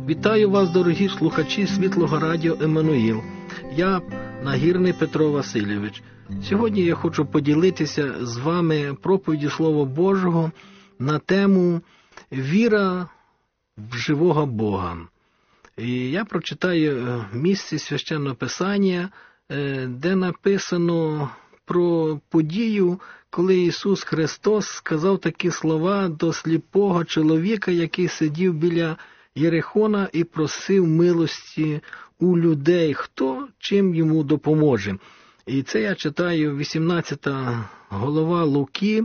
Вітаю вас, дорогі слухачі Світлого Радіо Еммануїл. Я Нагірний Петро Васильович. Сьогодні я хочу поділитися з вами проповіддю Слова Божого на тему «Віра в живого Бога». І я прочитаю місце Священного Писання, де написано про подію, коли Ісус Христос сказав такі слова до сліпого чоловіка, який сидів біля Єрихона і просив милості у людей, хто чим йому допоможе. І це я читаю 18 глава Луки,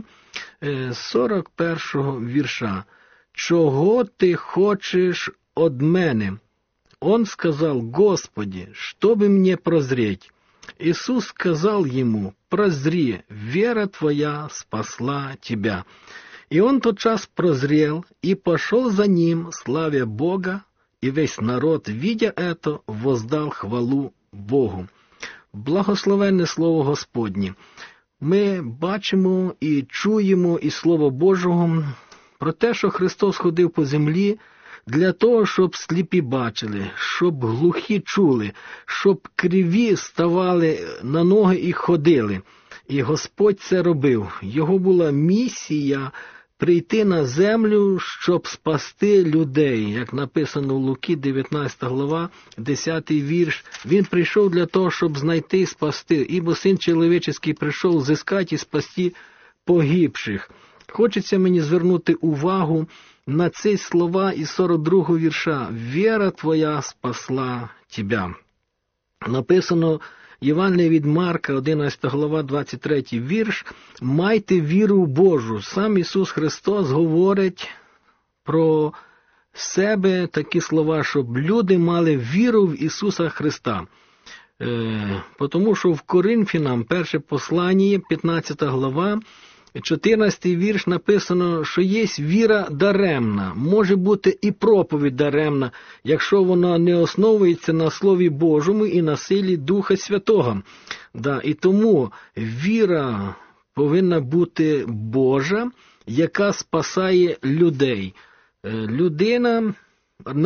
41 вірша. «Чого ти хочеш од мене?» Он сказал: «Господи, чтобы мне прозреть». Иисус сказал ему: «Прозри, вера твоя спасла тебя». И он тотчас прозрел и пошел за ним, славя Бога, и весь народ, видя это, воздал хвалу Богу. Благословенне Слово Господнє. Ми бачимо і чуємо із Слова Божого про те, що Христос ходив по землі для того, щоб сліпі бачили, щоб глухі чули, щоб криві ставали на ноги і ходили. І Господь це робив. Його була місія прийти на землю, щоб спасти людей. Як написано в Луки, 19 глава, 10 вірш. Він прийшов для того, щоб знайти і спасти. Ібо Син Чоловічий прийшов зискати і спасти погибших. Хочеться мені звернути увагу на ці слова із 42 вірша. «Віра твоя спасла тебя». Написано Євангеліє від Марка, 11 глава, 23 вірш. «Майте віру в Божу». Сам Ісус Христос говорить про себе такі слова, щоб люди мали віру в Ісуса Христа. Тому що в Коринфянам, перше послання, 15 глава, 14 вірш написано, що є віра даремна, може бути і проповідь даремна, якщо вона не основується на Слові Божому і на силі Духа Святого. І тому віра повинна бути Божа, яка спасає людей. Людина